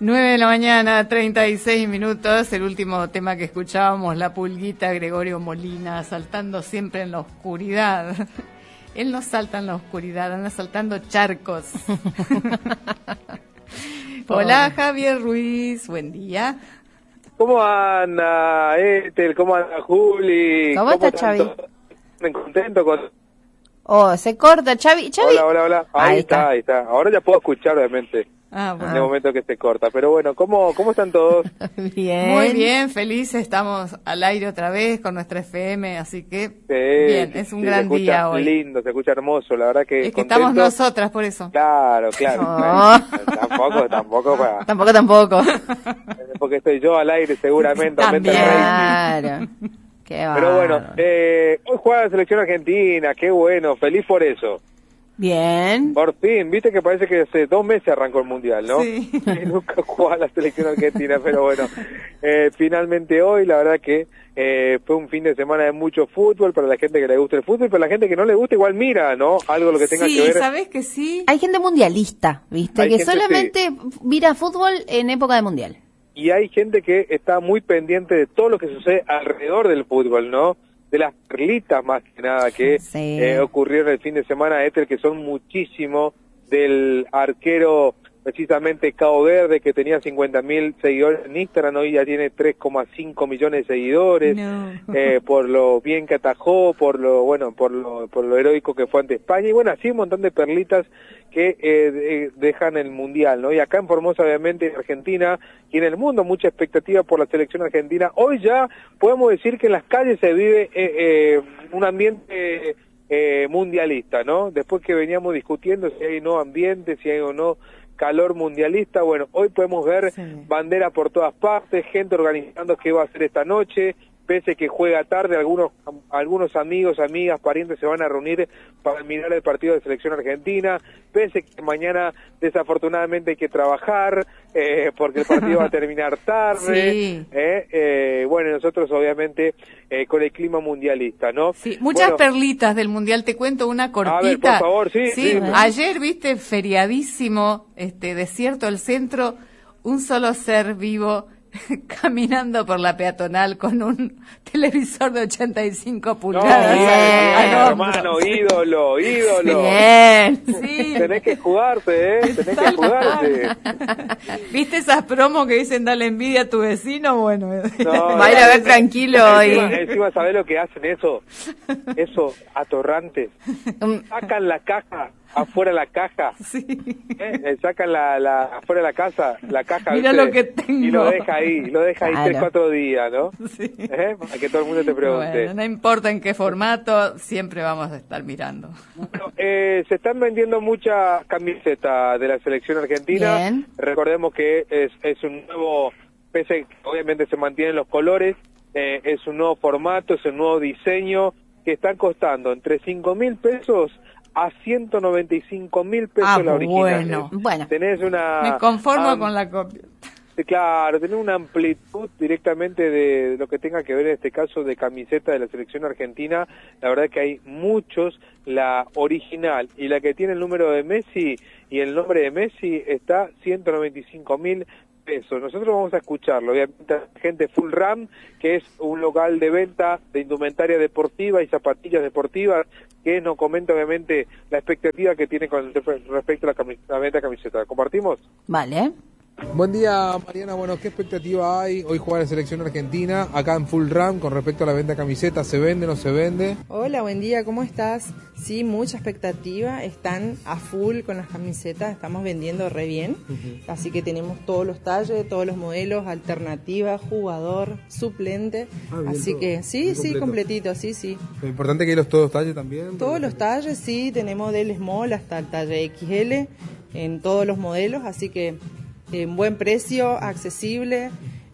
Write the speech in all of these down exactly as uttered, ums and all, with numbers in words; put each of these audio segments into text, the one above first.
nueve de la mañana, treinta y seis minutos, el último tema que escuchábamos, La Pulguita, Gregorio Molina, saltando siempre en la oscuridad. Él no salta en la oscuridad, anda saltando charcos. Hola, Javier Ruiz, buen día. ¿Cómo anda, Ethel? ¿Cómo anda, Juli? ¿Cómo, ¿Cómo está, Xavi? ¿Me contento con...? Oh, se corta, Xavi. Xavi. Hola, hola, hola. Ahí, ahí está, está, ahí está. Ahora ya puedo escuchar, obviamente. Ah, bueno. En el momento que se corta. Pero bueno, ¿cómo, cómo están todos? Bien. Muy bien, felices. Estamos al aire otra vez con nuestra F M, así que sí, bien, es un sí, gran se escucha día hoy. Lindo, se escucha hermoso, la verdad que Es que contento. estamos nosotras, por eso. Claro, claro. No. Tampoco, tampoco para... Tampoco, tampoco. Porque estoy yo al aire seguramente. También. Claro. Qué Pero bueno, eh, hoy juega la selección argentina, qué bueno, feliz por eso. Bien. Por fin, viste que parece que hace dos meses arrancó el Mundial, ¿no? Sí. Y nunca jugaba la selección argentina, pero bueno, eh, finalmente hoy, la verdad que eh, fue un fin de semana de mucho fútbol, para la gente que le gusta el fútbol, para la gente que no le gusta igual mira, ¿no? Algo lo que tenga sí, que ver. Sí, ¿sabés que sí? Hay gente mundialista, ¿viste? Hay que gente, solamente sí. mira fútbol en época de Mundial. Y hay gente que está muy pendiente de todo lo que sucede alrededor del fútbol, ¿no? De las perlitas más que nada que sí. eh, ocurrieron el fin de semana, Ethel, que son muchísimos, del arquero precisamente Cabo Verde, que tenía cincuenta mil seguidores en Instagram, hoy ya tiene tres coma cinco millones de seguidores, no. eh, por lo bien que atajó, por lo bueno, por lo por lo heroico que fue ante España, y bueno, así un montón de perlitas que eh, dejan el Mundial, ¿no? Y acá en Formosa, obviamente, en Argentina, y en el mundo, mucha expectativa por la selección argentina. Hoy ya podemos decir que en las calles se vive eh, eh, un ambiente eh, mundialista, ¿no? Después que veníamos discutiendo si hay no ambiente, si hay o no calor mundialista, bueno, hoy podemos ver sí. bandera por todas partes, gente organizando qué va a hacer esta noche, pese que juega tarde, algunos algunos amigos, amigas, parientes se van a reunir para mirar el partido de selección argentina, pese que mañana desafortunadamente hay que trabajar, eh, porque el partido va a terminar tarde, sí. eh, eh, bueno, nosotros obviamente eh, con el clima mundialista, ¿no? Sí, muchas bueno, perlitas del Mundial, te cuento una cortita. A ver, por favor, sí. Sí, sí. ayer, viste, feriadísimo, este, desierto el centro, un solo ser vivo caminando por la peatonal con un televisor de ochenta y cinco pulgadas. No, bien, bien, al hermano, ídolo, ídolo. Bien, sí. Tenés que jugarte, ¿eh? Tenés que jugarte. ¿Viste esas promos que dicen dale envidia a tu vecino? Bueno, no, va a ir a ver tranquilo. Encima, y... encima ¿sabés lo que hacen eso? Eso, atorrantes. Sacan la caja afuera de la caja, sí. ¿eh? Sacan la, la afuera de la casa, la caja, mira ¿viste? Lo que tengo. Y lo deja ahí, lo deja ahí claro. tres, cuatro días, ¿no? Sí. ¿Eh? Para que todo el mundo te pregunte. Bueno, no importa en qué formato, siempre vamos a estar mirando. Bueno, eh, se están vendiendo muchas camisetas de la selección argentina. Bien. Recordemos que es, es un nuevo, pese que obviamente se mantienen los colores, eh, es un nuevo formato, es un nuevo diseño que están costando entre cinco mil pesos a ciento noventa y cinco mil pesos ah, la original. Bueno, bueno. Tenés una... Me conformo um, con la copia. Claro, tenés una amplitud directamente de lo que tenga que ver en este caso de camiseta de la selección argentina. La verdad que hay muchos, la original y la que tiene el número de Messi y el nombre de Messi está ciento noventa y cinco mil pesos. Nosotros vamos a escucharlo, obviamente, gente Full Ram, que es un local de venta de indumentaria deportiva y zapatillas deportivas, que nos comenta obviamente la expectativa que tiene con respecto a la, camis- la venta de camiseta. ¿Compartimos? Vale. Buen día, Mariana. Bueno, ¿qué expectativa hay? Hoy juega la selección argentina acá en Full Ram con respecto a la venta de camisetas. ¿Se vende, no se vende? Hola, buen día, ¿cómo estás? Sí, mucha expectativa. Están a full con las camisetas, estamos vendiendo re bien. Uh-huh. Así que tenemos todos los talles, todos los modelos, alternativa, jugador, suplente. Ah, bien, Así todo. que sí, bien sí, completo. completito, sí, sí. Lo importante es que hay los todos talles también. Todos los talles, sí, tenemos del small hasta el talle equis ele en todos los modelos, así que en buen precio, accesible,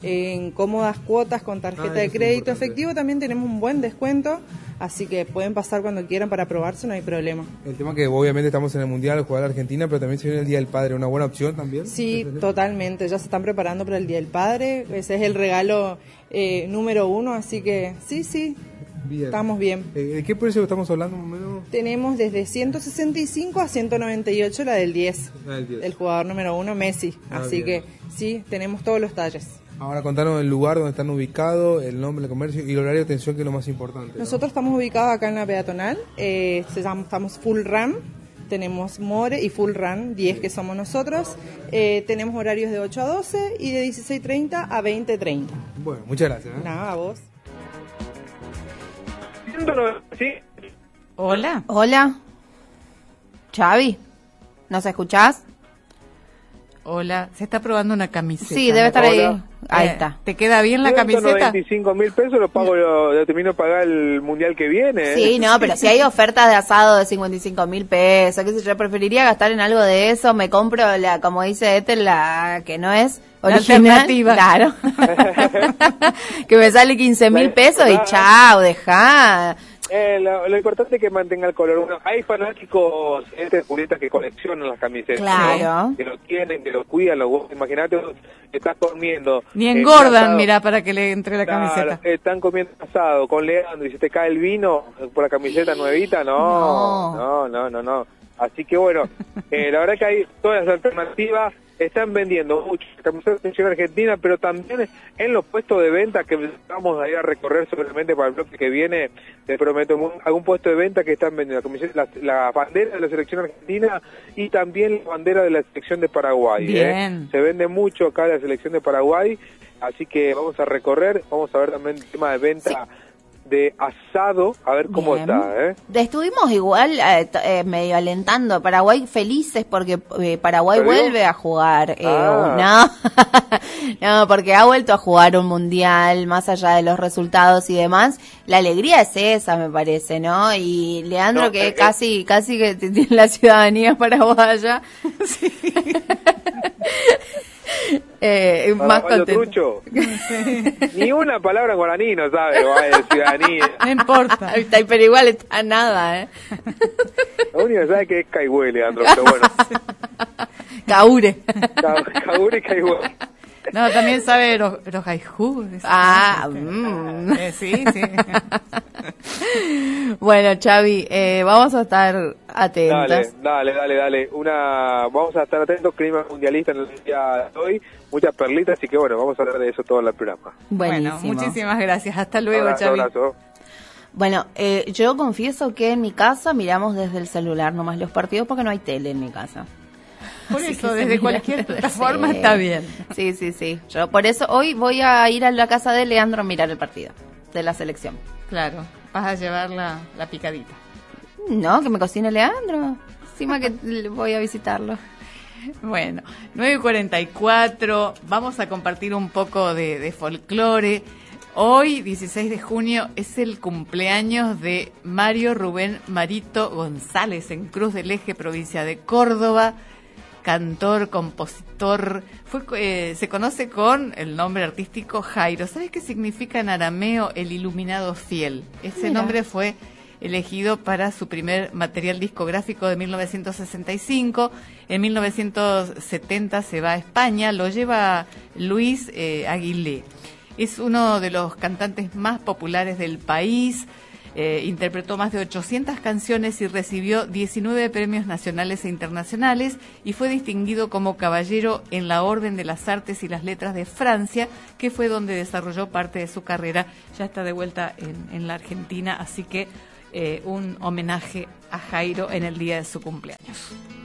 en cómodas cuotas con tarjeta ah, de crédito efectivo, también tenemos un buen descuento, así que pueden pasar cuando quieran para probarse, no hay problema. El tema que obviamente estamos en el Mundial, jugar a la Argentina, pero también se viene el Día del Padre, ¿una buena opción también? Sí, totalmente, ya se están preparando para el Día del Padre, ese es el regalo eh, número uno, así que sí, sí. Bien. Estamos bien. Eh, ¿De qué precio estamos hablando, más o menos? Tenemos desde ciento sesenta y cinco a ciento noventa y ocho la del diez, Ah, el diez. el jugador número uno, Messi. Ah, Así bien. que sí, tenemos todos los talles. Ahora contanos el lugar donde están ubicados, el nombre del comercio y el horario de atención, que es lo más importante, ¿no? Nosotros estamos ubicados acá en la peatonal, eh, se llama- estamos full RAM, tenemos More y full RAM, diez que somos nosotros, eh, tenemos horarios de ocho a doce y de dieciséis treinta a veinte treinta. Bueno, muchas gracias. ¿eh? Nada, a vos. Sí, Hola. Hola. Xavi, ¿nos escuchás? Hola, se está probando una camiseta. Sí, debe estar ahí. Hola. Ahí Eh, está. ¿Te queda bien la camiseta? ciento noventa y cinco mil pesos lo pago, lo, lo termino de pagar el mundial que viene. ¿eh? Sí, no, pero si hay ofertas de asado de cincuenta y cinco mil pesos, qué sé yo, preferiría gastar en algo de eso, me compro la, como dice Ethel, la que no es La original. alternativa. Claro. Que me sale quince mil pesos y chao, dejá. Eh, lo, lo importante es que mantenga el color. Bueno, hay fanáticos, este Julieta, que coleccionan las camisetas. Claro. ¿no? Que lo tienen, que lo cuidan. Lo, imagínate, vos estás comiendo. Ni eh, engordan, asado. mira, para que le entre la Claro, camiseta. están comiendo asado con Leandro y se te cae el vino por la camiseta nuevita. No, no, no, no, no. Así que bueno, eh, la verdad que hay todas las alternativas. Están vendiendo mucho camisetas de selección argentina, pero también en los puestos de venta que vamos a ir a recorrer seguramente para el bloque que viene. Te prometo algún puesto de venta que están vendiendo la, camiseta, la, la bandera de la selección argentina y también la bandera de la selección de Paraguay. Bien. ¿eh? Se vende mucho acá la selección de Paraguay, así que vamos a recorrer, vamos a ver también el tema de venta. Sí. De asado, a ver cómo Bien. está, ¿eh? Estuvimos igual eh, t- eh, medio alentando a Paraguay felices porque eh, Paraguay ¿Perdió? vuelve a jugar. Eh, Ah. No, no, porque ha vuelto a jugar un mundial, más allá de los resultados y demás. La alegría es esa, me parece, ¿no? Y Leandro, No, que eh, casi casi que t- tiene la ciudadanía paraguaya. Sí. Eh, más Paraguayo contento. trucho. Ni una palabra en guaraní no sabe, va, de ciudadanía. No importa. Está- Pero igual está nada, ¿eh? Lo único que sabe que es Caigüe, Leandro, pero bueno. Caure. Caigüe y Caigüe. No, también sabe los, los haiku. Ah, mm. Eh, sí, sí. Bueno, Xavi, eh, vamos a estar atentas. Dale, dale, dale, dale. Una, vamos a estar atentos, clima mundialista en el día de hoy. Muchas perlitas, así que bueno, vamos a hablar de eso todo en el programa. Buenísimo. Bueno, muchísimas gracias. Hasta luego, abrazo, Xavi. abrazo. Bueno, eh, yo confieso que en mi casa miramos desde el celular nomás los partidos porque no hay tele en mi casa. Por Así eso, que se desde mira- cualquier plataforma Sí. está bien. Sí, sí, sí. Yo por eso hoy voy a ir a la casa de Leandro a mirar el partido de la selección. Claro, vas a llevar la, la picadita. No, que me cocine Leandro. Encima que le voy a visitarlo. Bueno, nueve y cuarenta y cuatro, vamos a compartir un poco de, de folclore. Hoy, dieciséis de junio, es el cumpleaños de Mario Rubén Marito González en Cruz del Eje, provincia de Córdoba. Cantor, compositor, fue, eh, se conoce con el nombre artístico Jairo. ¿Sabes qué significa en arameo el iluminado fiel? Ese Mira. nombre fue elegido para su primer material discográfico de mil novecientos sesenta y cinco. En mil novecientos setenta se va a España, lo lleva Luis eh, Aguilé. Es uno de los cantantes más populares del país. Eh, interpretó más de ochocientas canciones y recibió diecinueve premios nacionales e internacionales y fue distinguido como caballero en la Orden de las Artes y las Letras de Francia, que fue donde desarrolló parte de su carrera. Ya está de vuelta en, en la Argentina, así que eh, un homenaje a Jairo en el día de su cumpleaños.